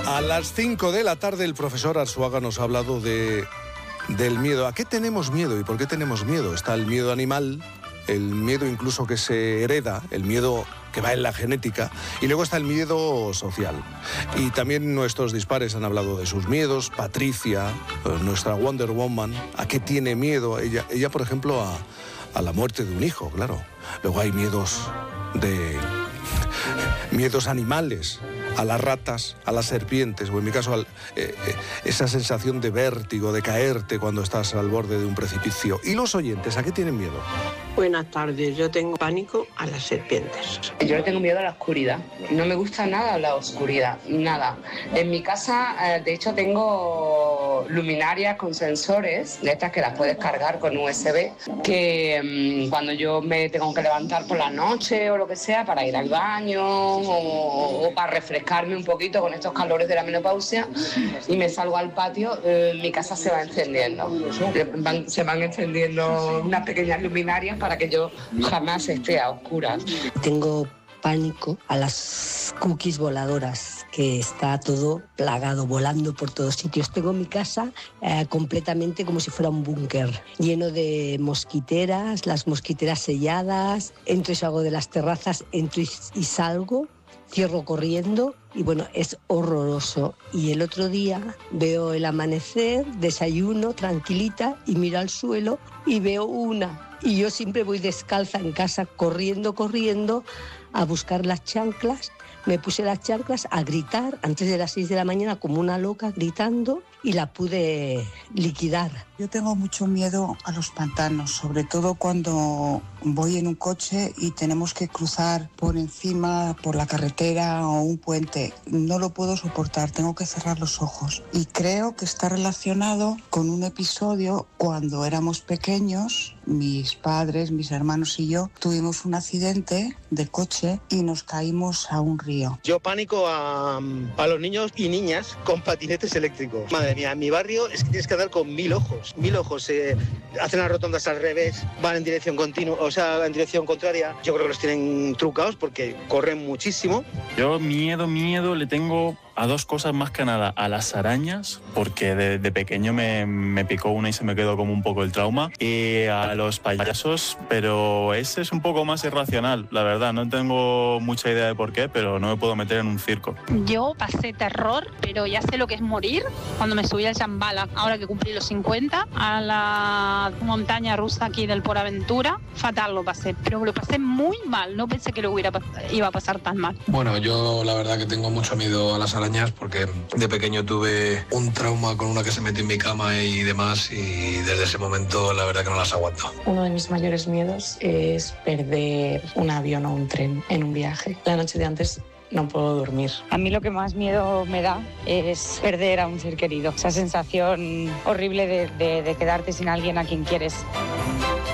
A las 5 de la tarde el profesor Arzuaga nos ha hablado del miedo. ¿A qué tenemos miedo y por qué tenemos miedo? Está el miedo animal, el miedo incluso que se hereda, el miedo que va en la genética, y luego está el miedo social. Y también nuestros dispares han hablado de sus miedos. Patricia, nuestra Wonder Woman, ¿a qué tiene miedo? Ella por ejemplo, a la muerte de un hijo, claro. Luego hay miedos animales, a las ratas, a las serpientes, o en mi caso esa sensación de vértigo, de caerte cuando estás al borde de un precipicio. ¿Y los oyentes, a qué tienen miedo? Buenas tardes, yo tengo pánico a las serpientes. Yo le tengo miedo a la oscuridad. No me gusta nada la oscuridad, nada. En mi casa, de hecho, tengo luminarias con sensores, de estas que las puedes cargar con USB, que cuando yo me tengo que levantar por la noche o lo que sea, para ir al baño o para refrescarme un poquito con estos calores de la menopausia, y me salgo al patio, mi casa se va encendiendo. Se van encendiendo unas pequeñas luminarias para que yo jamás esté a oscuras. Tengo pánico a las cookies voladoras, que está todo plagado, volando por todos sitios. Tengo mi casa completamente como si fuera un búnker, lleno de mosquiteras, las mosquiteras selladas. Entro y salgo de las terrazas, entro y salgo, cierro corriendo, y bueno, es horroroso. Y el otro día veo el amanecer, desayuno tranquilita y miro al suelo y veo una. Y yo siempre voy descalza en casa, corriendo a buscar las chanclas. Me puse las chanclas a gritar antes de las 6 de la mañana como una loca, gritando, y la pude liquidar. Yo tengo mucho miedo a los pantanos, sobre todo cuando voy en un coche y tenemos que cruzar por encima, por la carretera o un puente. No lo puedo soportar, tengo que cerrar los ojos. Y creo que está relacionado con un episodio cuando éramos pequeños. Mis padres, mis hermanos y yo tuvimos un accidente de coche y nos caímos a un río. Yo pánico a los niños y niñas con patinetes eléctricos. Madre mía, en mi barrio es que tienes que andar con 1000 ojos. 1000 ojos. Hacen las rotondas al revés, van en dirección continua, o sea, en dirección contraria. Yo creo que los tienen trucados porque corren muchísimo. Yo miedo le tengo a dos cosas más que nada: a las arañas, porque de pequeño me picó una y se me quedó como un poco el trauma, y a los payasos, pero ese es un poco más irracional, la verdad. No tengo mucha idea de por qué, pero no me puedo meter en un circo. Yo pasé terror, pero ya sé lo que es morir cuando me subí al Shambhala, ahora que cumplí los 50, a la montaña rusa aquí del Port Aventura. Fatal lo pasé, pero lo pasé muy mal. No pensé que iba a pasar tan mal. Bueno, yo la verdad que tengo mucho miedo a las arañas, porque de pequeño tuve un trauma con una que se metió en mi cama y demás, y desde ese momento la verdad que no las aguanto. Uno de mis mayores miedos es perder un avión o un tren en un viaje. La noche de antes no puedo dormir. A mí lo que más miedo me da es perder a un ser querido. Esa sensación horrible de quedarte sin alguien a quien quieres.